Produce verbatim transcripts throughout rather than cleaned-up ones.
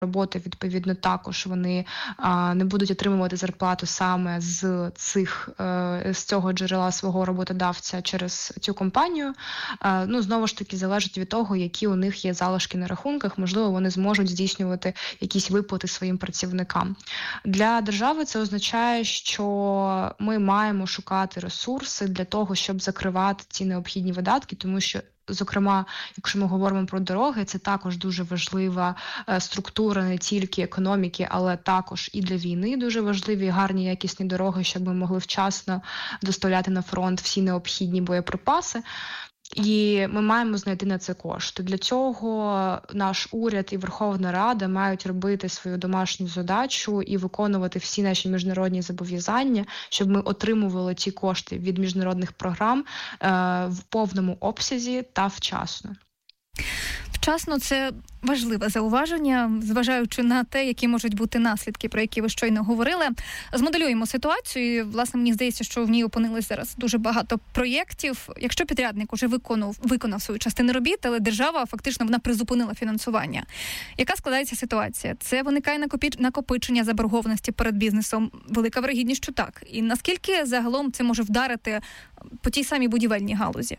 роботи, відповідно, також вони а, не будуть отримувати зарплату саме з цих е, з цього джерела свого роботодавця через цю компанію. Е, ну, знову ж таки, залежить від того, які у них є залишки на рахунках. Можливо, вони зможуть здійснювати якісь виплати своїм працівникам. Для держави це означає, що ми маємо шукати ресурси для того, щоб закривати ці необхідні видатки, тому що, зокрема, якщо ми говоримо про дороги, це також дуже важлива е, структура не тільки економіки, але також і для війни дуже важливі гарні якісні дороги, щоб ми могли вчасно доставляти на фронт всі необхідні боєприпаси. І ми маємо знайти на це кошти. Для цього наш уряд і Верховна Рада мають робити свою домашню задачу і виконувати всі наші міжнародні зобов'язання, щоб ми отримували ці кошти від міжнародних програм е, в повному обсязі та вчасно. Вчасно – це важливе зауваження, зважаючи на те, які можуть бути наслідки, про які ви щойно говорили. Змоделюємо ситуацію. І, власне, мені здається, що в ній опинилось зараз дуже багато проєктів. Якщо підрядник уже виконав, виконав свою частину робіт, але держава фактично вона призупинила фінансування. Яка складається ситуація? Це виникає накопичення заборгованості перед бізнесом? Велика вирогідність, що так. І наскільки загалом це може вдарити по тій самій будівельній галузі?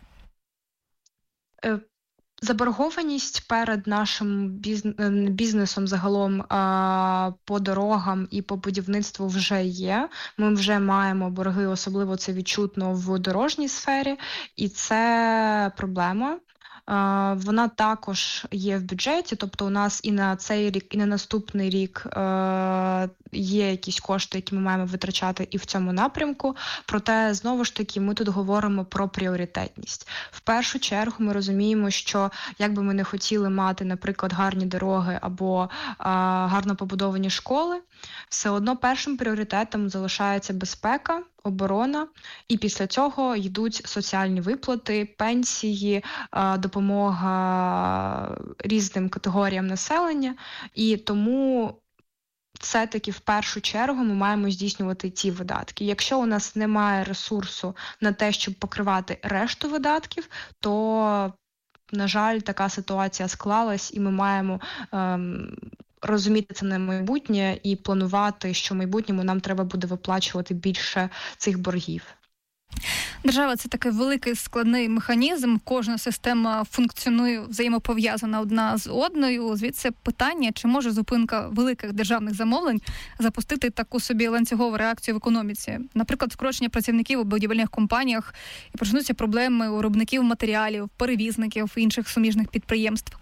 Заборгованість перед нашим бізнесом загалом по дорогам і по будівництву вже є. Ми вже маємо борги, особливо це відчутно в дорожній сфері, і це проблема. Вона також є в бюджеті, тобто у нас і на цей рік, і на наступний рік є якісь кошти, які ми маємо витрачати і в цьому напрямку. Проте, знову ж таки, ми тут говоримо про пріоритетність. В першу чергу ми розуміємо, що як би ми не хотіли мати, наприклад, гарні дороги або а, гарно побудовані школи, все одно першим пріоритетом залишається безпека, оборона, і після цього йдуть соціальні виплати, пенсії, допомога різним категоріям населення, і тому все-таки в першу чергу ми маємо здійснювати ці видатки. Якщо у нас немає ресурсу на те, щоб покривати решту видатків, то, на жаль, така ситуація склалась, і ми маємо ем, розуміти це на майбутнє і планувати, що в майбутньому нам треба буде виплачувати більше цих боргів. Держава – це такий великий складний механізм, кожна система функціонує взаємопов'язана одна з одною. Звідси питання, чи може зупинка великих державних замовлень запустити таку собі ланцюгову реакцію в економіці. Наприклад, скорочення працівників у будівельних компаніях, і почнуться проблеми у виробників матеріалів, перевізників, інших суміжних підприємств.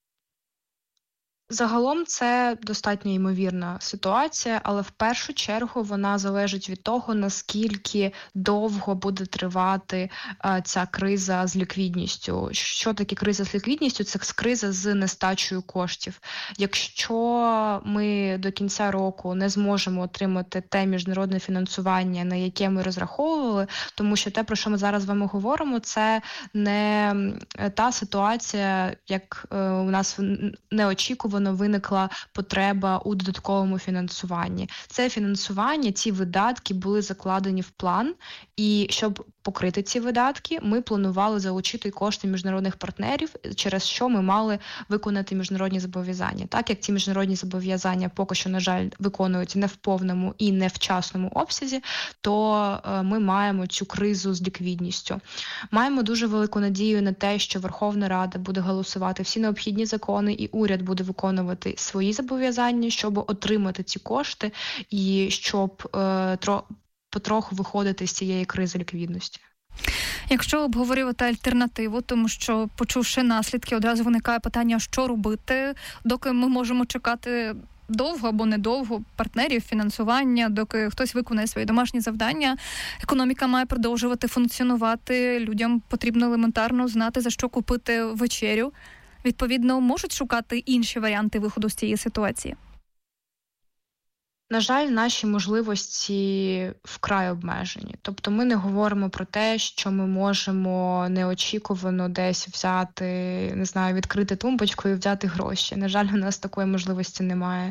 Загалом це достатньо ймовірна ситуація, але в першу чергу вона залежить від того, наскільки довго буде тривати а, ця криза з ліквідністю. Що таке криза з ліквідністю? Це криза з нестачею коштів. Якщо ми до кінця року не зможемо отримати те міжнародне фінансування, на яке ми розраховували, тому що те, про що ми зараз з вами говоримо, це не та ситуація, як е, у нас неочікувано виникла потреба у додатковому фінансуванні. Це фінансування, ці видатки були закладені в план, і щоб покрити ці видатки, ми планували залучити кошти міжнародних партнерів, через що ми мали виконати міжнародні зобов'язання. Так як ці міжнародні зобов'язання поки що, на жаль, виконуються не в повному і не в частному обсязі, то е, ми маємо цю кризу з ліквідністю. Маємо дуже велику надію на те, що Верховна Рада буде голосувати всі необхідні закони, і уряд буде виконувати свої зобов'язання, щоб отримати ці кошти і щоб е, тро, потроху виходити з цієї кризи ліквідності. Якщо обговорювати альтернативу, тому що, почувши наслідки, одразу виникає питання, що робити, доки ми можемо чекати довго або недовго партнерів, фінансування, доки хтось виконає свої домашні завдання. Економіка має продовжувати функціонувати, людям потрібно елементарно знати, за що купити вечерю. Відповідно, можуть шукати інші варіанти виходу з цієї ситуації? На жаль, наші можливості вкрай обмежені. Тобто ми не говоримо про те, що ми можемо неочікувано десь взяти, не знаю, відкрити тумбочку і взяти гроші. На жаль, у нас такої можливості немає.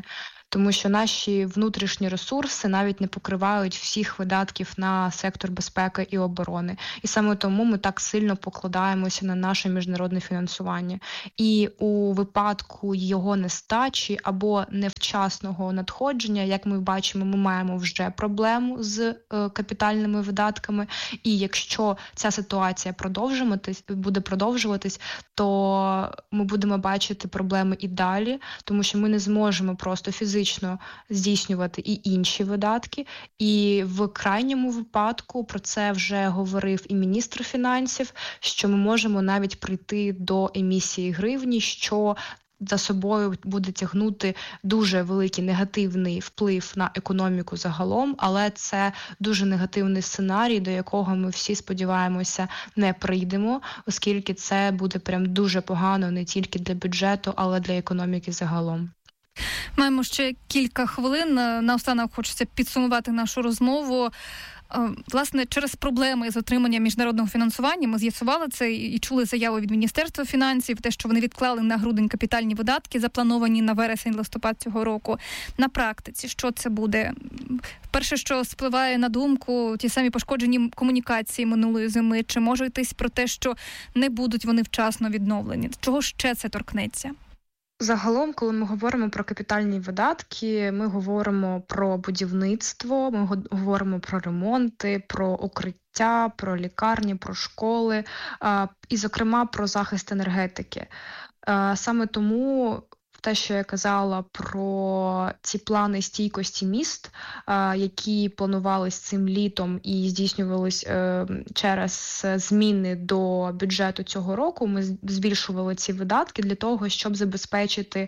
тому що наші внутрішні ресурси навіть не покривають всіх видатків на сектор безпеки і оборони. І саме тому ми так сильно покладаємося на наше міжнародне фінансування. І у випадку його нестачі або невчасного надходження, як ми бачимо, ми маємо вже проблему з е, капітальними видатками. І якщо ця ситуація продовжуватись, буде продовжуватись, то ми будемо бачити проблеми і далі, тому що ми не зможемо просто фізично здійснювати і інші видатки. І в крайньому випадку про це вже говорив і міністр фінансів, що ми можемо навіть прийти до емісії гривні, що за собою буде тягнути дуже великий негативний вплив на економіку загалом, але це дуже негативний сценарій, до якого ми всі, сподіваємося, не прийдемо, оскільки це буде прям дуже погано не тільки для бюджету, але для економіки загалом. Маємо ще кілька хвилин. Наостанок хочеться підсумувати нашу розмову. Власне, через проблеми з отриманням міжнародного фінансування ми з'ясували це і чули заяву від Міністерства фінансів, те, що вони відклали на грудень капітальні видатки, заплановані на вересень-листопад цього року. На практиці, що це буде? Перше, що спливає на думку, ті самі пошкоджені комунікації минулої зими, чи може йтись про те, що не будуть вони вчасно відновлені? Чого ще це торкнеться? Загалом, коли ми говоримо про капітальні видатки, ми говоримо про будівництво, ми говоримо про ремонти, про укриття, про лікарні, про школи і, зокрема, про захист енергетики. Саме тому те, що я казала про ці плани стійкості міст, які планувались цим літом і здійснювались через зміни до бюджету цього року, ми збільшували ці видатки для того, щоб забезпечити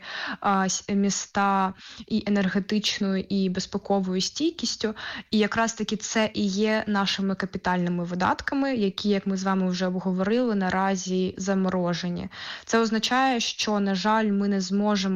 міста і енергетичною, і безпековою стійкістю. І якраз таки це і є нашими капітальними видатками, які, як ми з вами вже обговорили, наразі заморожені. Це означає, що, на жаль, ми не зможемо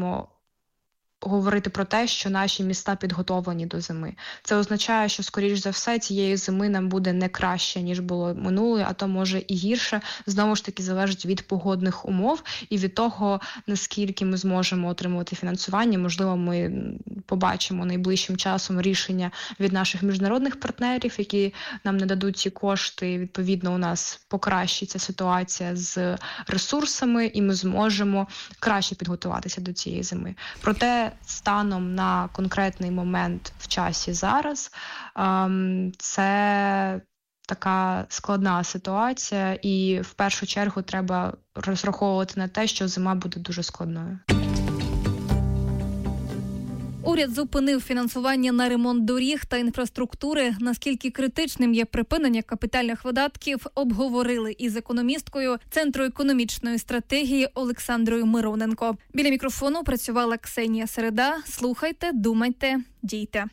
говорити про те, що наші міста підготовлені до зими. Це означає, що, скоріш за все, цієї зими нам буде не краще, ніж було минулої, а то, може, і гірше. Знову ж таки, залежить від погодних умов і від того, наскільки ми зможемо отримувати фінансування. Можливо, ми побачимо найближчим часом рішення від наших міжнародних партнерів, які нам нададуть ці кошти. Відповідно, у нас покращиться ситуація з ресурсами, і ми зможемо краще підготуватися до цієї зими. Проте, станом на конкретний момент в часі зараз, це така складна ситуація, і в першу чергу треба розраховувати на те, що зима буде дуже складною. Уряд зупинив фінансування на ремонт доріг та інфраструктури. Наскільки критичним є припинення капітальних видатків, обговорили із економісткою Центру економічної стратегії Олександрою Мироненко. Біля мікрофону працювала Ксенія Середа. Слухайте, думайте, дійте.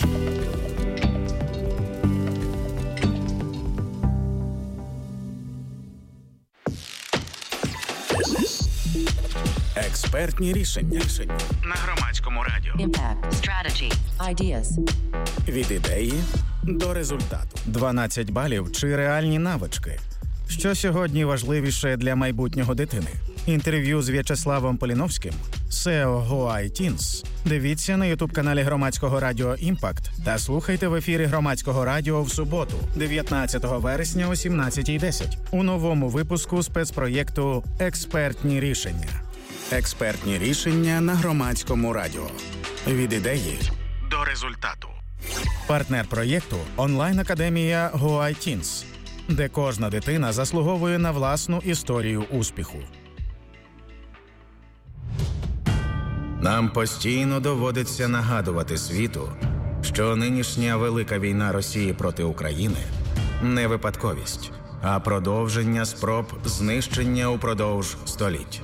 Експертні рішення. рішення на Громадському радіо. Impact. Strategy. Ideas. Від ідеї до результату. дванадцять балів чи реальні навички. Що сьогодні важливіше для майбутнього дитини? Інтерв'ю з В'ячеславом Поліновським, сі і о GoITeens. Дивіться на ютуб-каналі Громадського радіо «Імпакт» та слухайте в ефірі Громадського радіо в суботу, дев'ятнадцятого вересня о сімнадцятій десять у новому випуску спецпроєкту «Експертні рішення». Експертні рішення на Громадському радіо. Від ідеї до результату. Партнер проєкту – онлайн-академія GoITeens, де кожна дитина заслуговує на власну історію успіху. Нам постійно доводиться нагадувати світу, що нинішня велика війна Росії проти України – не випадковість, а продовження спроб знищення упродовж століть.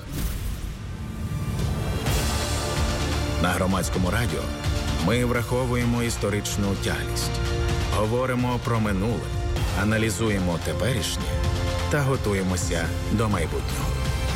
На Громадському радіо ми враховуємо історичну тяглість, говоримо про минуле, аналізуємо теперішнє та готуємося до майбутнього.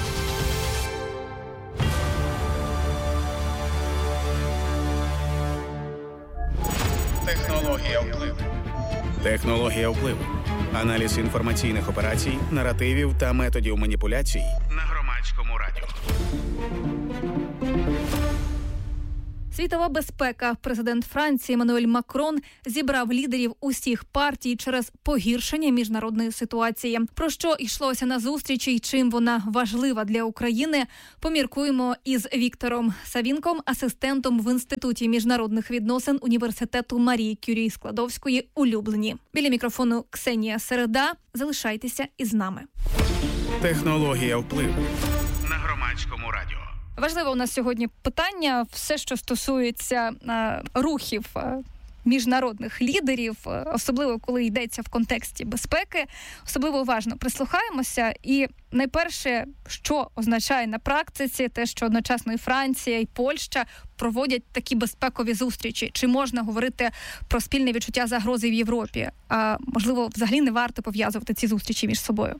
Технологія впливу. Технологія впливу. Аналіз інформаційних операцій, наративів та методів маніпуляцій на Громадському радіо. Світова безпека. Президент Франції Еммануель Макрон зібрав лідерів усіх партій через погіршення міжнародної ситуації. Про що йшлося на зустрічі і чим вона важлива для України, поміркуємо із Віктором Савінком, асистентом в Інституті міжнародних відносин Університету Марії Кюрі Складовської у Любліні. Біля мікрофону Ксенія Середа. Залишайтеся із нами. Технологія впливу на Громадському радіо. Важливе у нас сьогодні питання, все, що стосується а, рухів а, міжнародних лідерів, а, особливо коли йдеться в контексті безпеки, особливо уважно прислухаємося. І найперше, що означає на практиці те, що одночасно і Франція, і Польща проводять такі безпекові зустрічі. Чи можна говорити про спільне відчуття загрози в Європі? А можливо, взагалі не варто пов'язувати ці зустрічі між собою?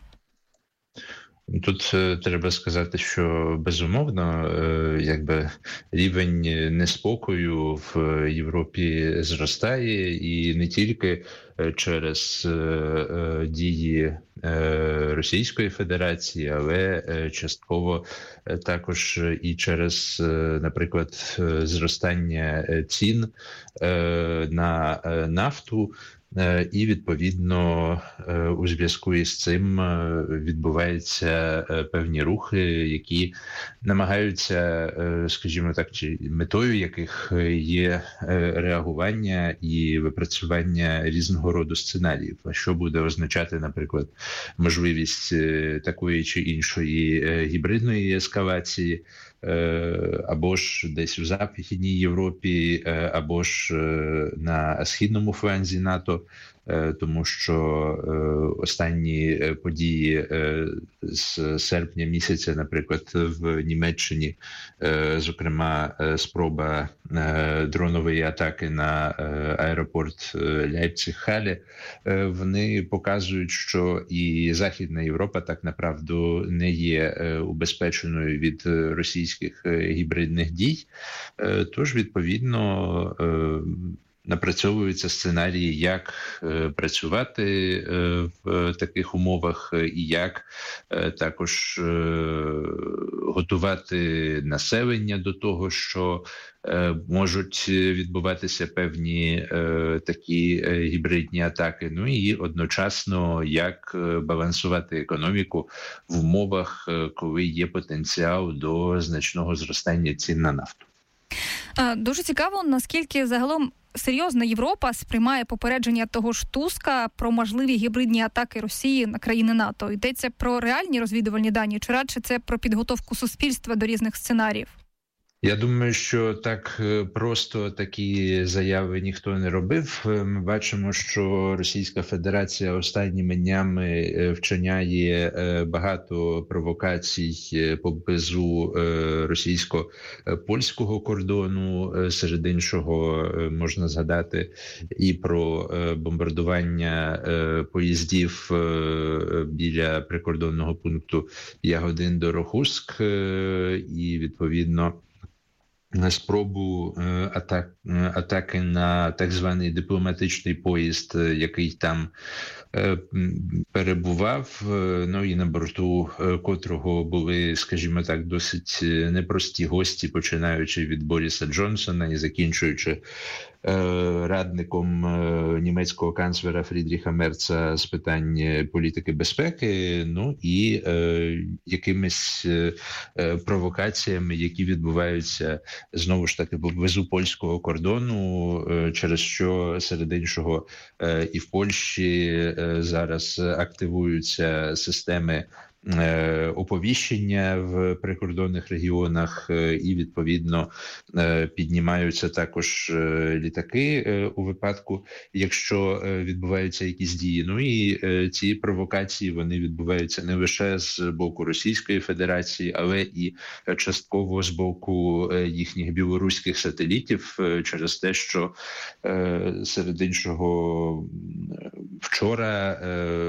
Тут е, треба сказати, що безумовно, е, якби рівень неспокою в Європі зростає, і не тільки через е, е, дії е, Російської Федерації, але е, частково е, також і через, е, наприклад, е, зростання цін е, на е, нафту. І, відповідно, у зв'язку із цим відбуваються певні рухи, які намагаються, скажімо так, чи метою яких є реагування і випрацювання різного роду сценаріїв. Що буде означати, наприклад, можливість такої чи іншої гібридної ескалації, або ж десь в Західній Європі, або ж на східному фланзі НАТО, тому що останні події з серпня місяця, наприклад, в Німеччині, зокрема, спроба дронової атаки на аеропорт Ляйпциг-Хале, вони показують, що і Західна Європа так направду не є убезпеченою від російських гібридних дій. Тож, відповідно, напрацьовуються сценарії, як е, працювати е, в таких умовах і як е, також е, готувати населення до того, що е, можуть відбуватися певні е, такі е, гібридні атаки. Ну і одночасно, як е, балансувати економіку в умовах, е, коли є потенціал до значного зростання цін на нафту. Дуже цікаво, наскільки загалом серйозно Європа сприймає попередження того ж Туска про можливі гібридні атаки Росії на країни НАТО. Йдеться про реальні розвідувальні дані, чи радше це про підготовку суспільства до різних сценаріїв? Я думаю, що так просто такі заяви ніхто не робив. Ми бачимо, що Російська Федерація останніми днями вчиняє багато провокацій поблизу російсько-польського кордону. Серед іншого можна згадати і про бомбардування поїздів біля прикордонного пункту Ягодин-Дорохуськ і, відповідно, на спробу атак, атаки на так званий дипломатичний поїзд, який там перебував, ну і на борту котрого були, скажімо так, досить непрості гості, починаючи від Боріса Джонсона і закінчуючи радником німецького канцлера Фрідріха Мерца з питань політики безпеки, ну і е, якимись е, провокаціями, які відбуваються знову ж таки поблизу польського кордону, е, через що серед іншого е, і в Польщі е, зараз активуються системи оповіщення в прикордонних регіонах, і, відповідно, піднімаються також літаки у випадку, якщо відбуваються якісь дії. Ну і ці провокації, вони відбуваються не лише з боку Російської Федерації, але і частково з боку їхніх білоруських сателітів, через те, що серед іншого вчора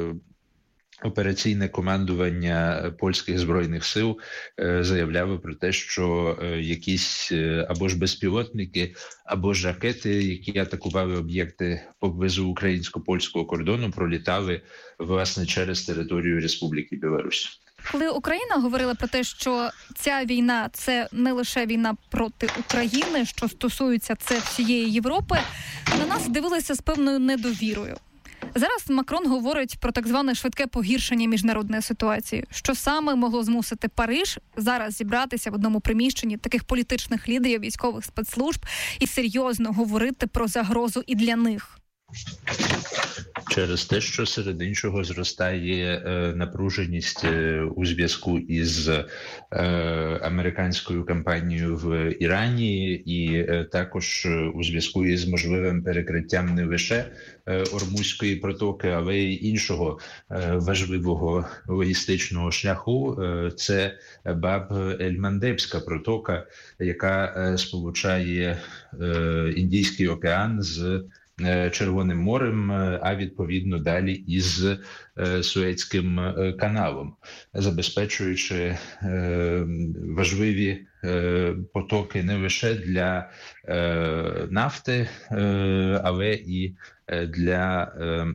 операційне командування польських збройних сил е, заявляло про те, що е, якісь е, або ж безпілотники, або ж ракети, які атакували об'єкти поблизу українсько-польського кордону, пролітали, власне, через територію Республіки Білорусь. коли Україна говорила про те, що ця війна – це не лише війна проти України, що стосується це всієї Європи, на нас дивилися з певною недовірою. Зараз Макрон говорить про так зване швидке погіршення міжнародної ситуації. Що саме могло змусити Париж зараз зібратися в одному приміщенні таких політичних лідерів, військових спецслужб і серйозно говорити про загрозу і для них? Через те, що серед іншого зростає е, напруженість е, у зв'язку із е, американською кампанією в Ірані і е, також у зв'язку із можливим перекриттям не лише е, Ормузької протоки, але й іншого е, важливого логістичного шляху. Е, це Баб-ель-Мандебська протока, яка е, сполучає е, Індійський океан з Червоним морем, а відповідно далі із Суецьким каналом, забезпечуючи важливі потоки не лише для нафти, але і для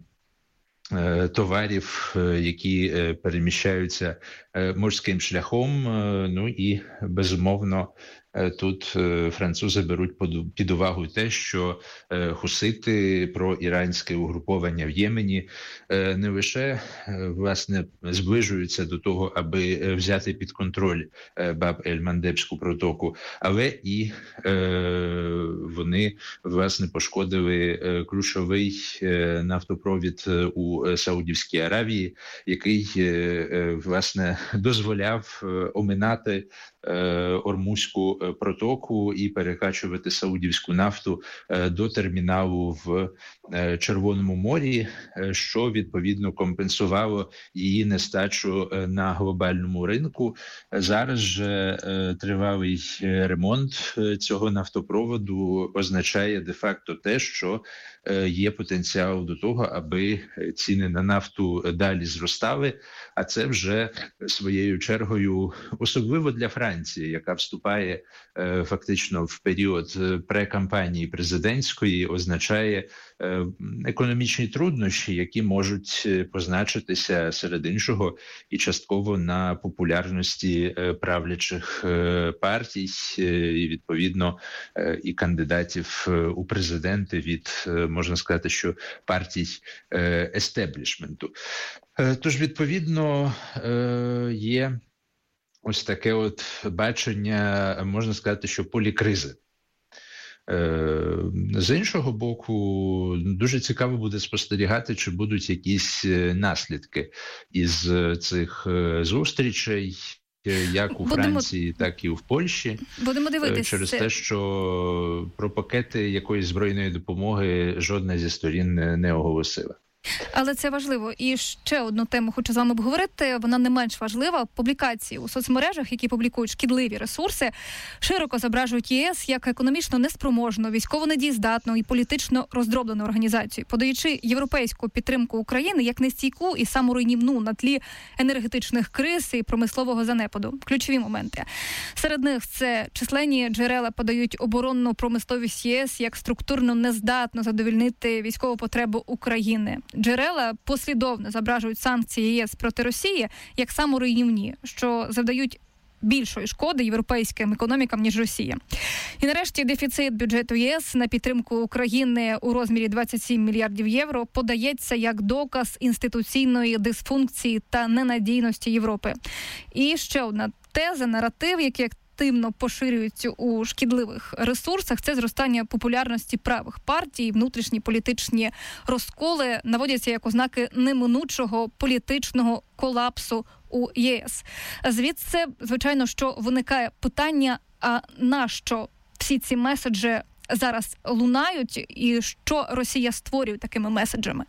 товарів, які переміщаються морським шляхом. Ну і, безумовно, тут французи беруть під увагу те, що хусити, проіранське угруповання в Ємені, не лише, власне, зближуються до того, аби взяти під контроль Баб-ель-Мандебську протоку, але і вони, власне, пошкодили ключовий нафтопровід у Саудівській Аравії, який, власне, дозволяв оминати Ормузьку протоку і перекачувати саудівську нафту до терміналу в Червоному морі, що відповідно компенсувало її нестачу на глобальному ринку. Зараз же тривалий ремонт цього нафтопроводу означає де-факто те, що є потенціал до того, аби ціни на нафту далі зростали, а це вже своєю чергою, особливо для Франції, яка вступає фактично в період прекампанії президентської, означає економічні труднощі, які можуть позначитися серед іншого і частково на популярності правлячих партій і, відповідно, і кандидатів у президенти від, можна сказати, що партій естеблішменту. Тож, відповідно, є ось таке от бачення, можна сказати, що полікризи. З іншого боку, дуже цікаво буде спостерігати, чи будуть якісь наслідки із цих зустрічей, як у Франції, Будемо... так і в Польщі. Будемо дивитися. Через те, що про пакети якоїсь збройної допомоги жодна зі сторін не оголосила. Але це важливо. І ще одну тему хочу з вами обговорити. Вона не менш важлива. Публікації у соцмережах, які публікують шкідливі ресурси, широко зображують ЄС як економічно неспроможну, військово недієздатну і політично роздроблену організацію, подаючи європейську підтримку України як нестійку і саморуйнівну на тлі енергетичних криз і промислового занепаду. Ключові моменти. Серед них це численні джерела подають оборонну промисловість ЄС як структурно нездатну задовольнити військову потребу України. Джерела послідовно зображують санкції ЄС проти Росії як саморуйнівні, що завдають більшої шкоди європейським економікам, ніж Росія. І нарешті дефіцит бюджету ЄС на підтримку України у розмірі двадцять сім мільярдів євро подається як доказ інституційної дисфункції та ненадійності Європи. І ще одна теза, наратив, який активно поширюються у шкідливих ресурсах, це зростання популярності правих партій, внутрішні політичні розколи наводяться як ознаки неминучого політичного колапсу у ЄС. Звідси, звичайно, що виникає питання, а нащо всі ці меседжі зараз лунають і що Росія створює такими меседжами?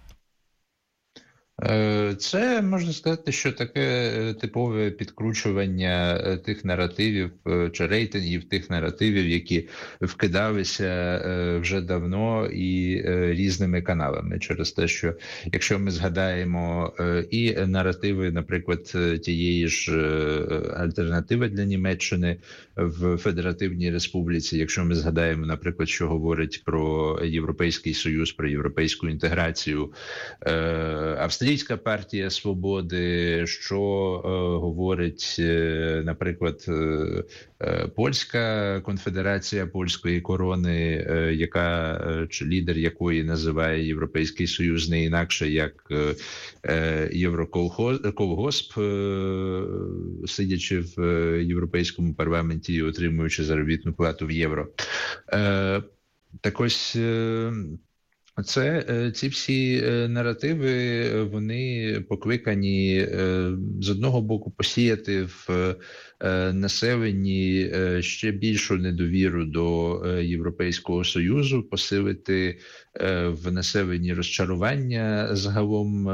Це, можна сказати, що таке типове підкручування тих наративів чи рейтингів тих наративів, які вкидалися вже давно і різними каналами. Через те, що якщо ми згадаємо і наративи, наприклад, тієї ж альтернативи для Німеччини в Федеративній Республіці, якщо ми згадаємо, наприклад, що говорить про Європейський Союз, про європейську інтеграцію, Австрійська Австрійська партія свободи, що е, говорить, е, наприклад, е, е, Польська конфедерація польської корони, е, яка е, чи лідер якої називає Європейський Союз не інакше як е, е, Євроколгосп, е, сидячи в е, Європейському парламенті і отримуючи заробітну плату в євро. Е, так ось е, Це ці всі наративи, вони покликані з одного боку посіяти в населенні ще більшу недовіру до Європейського Союзу, посилити в населенні розчарування загалом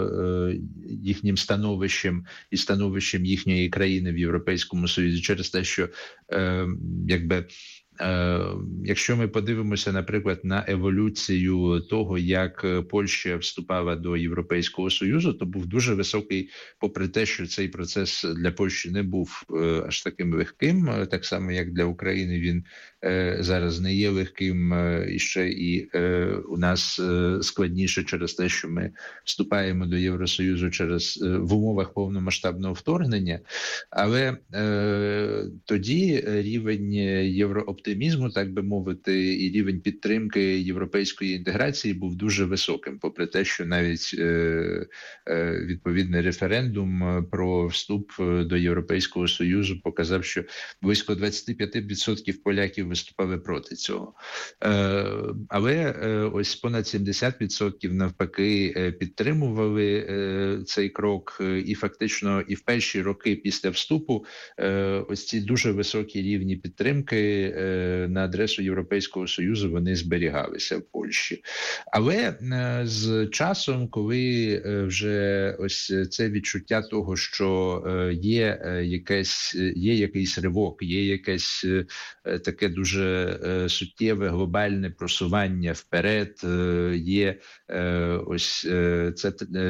їхнім становищем і становищем їхньої країни в Європейському Союзі через те, що якби якщо ми подивимося, наприклад, на еволюцію того, як Польща вступала до Європейського Союзу, то був дуже високий, попри те, що цей процес для Польщі не був аж таким легким, так само, як для України він зараз не є легким, і ще і у нас складніше через те, що ми вступаємо до Євросоюзу через в умовах повномасштабного вторгнення, але тоді рівень єврооптимізму, так би мовити, і рівень підтримки європейської інтеграції був дуже високим, попри те, що навіть відповідний референдум про вступ до Європейського Союзу показав, що близько двадцять п'ять відсотків поляків виступали проти цього. Але ось понад сімдесят відсотків навпаки підтримували цей крок, і фактично і в перші роки після вступу ось ці дуже високі рівні підтримки на адресу Європейського Союзу вони зберігалися в Польщі. Але з часом, коли вже ось це відчуття того, що є якесь, є якийсь ривок, є якесь таке дуже суттєве глобальне просування вперед, є ось це,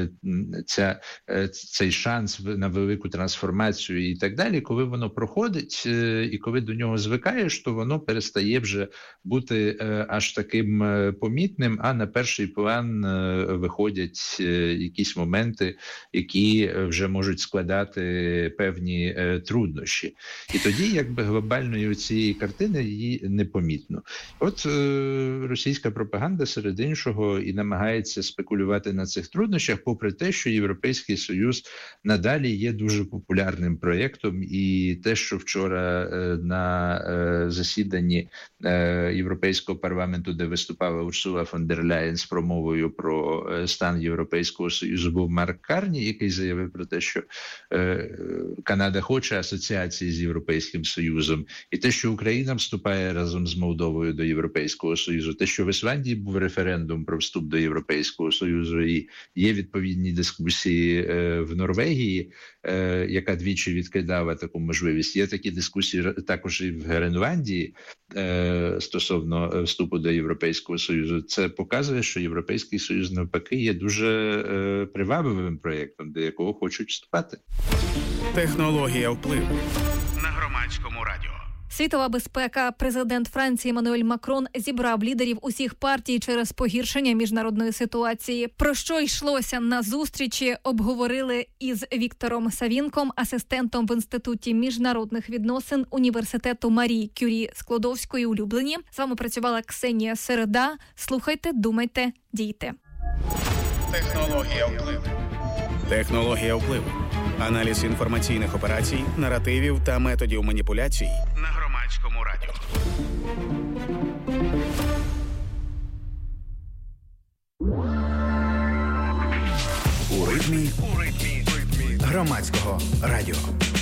ця, цей шанс на велику трансформацію і так далі, коли воно проходить і коли до нього звикаєш, то воно перестає вже бути аж таким помітним, а на перший план виходять якісь моменти, які вже можуть складати певні труднощі. І тоді, якби глобальної цієї картини її непомітно. От російська пропаганда серед іншого і намагається спекулювати на цих труднощах, попри те, що Європейський Союз надалі є дуже популярним проєктом, і те, що вчора на засіданні Європейського парламенту, де виступала Урсула фон дер Ляєн з промовою про стан Європейського Союзу, був Марк Карні, який заявив про те, що Канада хоче асоціації з Європейським Союзом, і те, що Україна вступає разом з Молдовою до Європейського Союзу, те, що в Ісландії був референдум про вступ до Європейського Союзу, і є відповідні дискусії в Норвегії, яка двічі відкидала таку можливість. Є такі дискусії також і в Гренландії стосовно вступу до Європейського Союзу. Це показує, що Європейський Союз навпаки є дуже привабливим проєктом, до якого хочуть вступати. Технологія впливу на Громадському радіо. Світова безпека. Президент Франції Еммануель Макрон зібрав лідерів усіх партій через погіршення міжнародної ситуації. Про що йшлося на зустрічі, обговорили із Віктором Савінком, асистентом в Інституті міжнародних відносин Університету Марії Кюрі Склодовської у Любліні. З вами працювала Ксенія Середа. Слухайте, думайте, дійте. Технологія впливу. Технологія впливу. Аналіз інформаційних операцій, наративів та методів маніпуляцій на Громадському радіо. У ритмі, у ритмі, ритмі громадського радіо.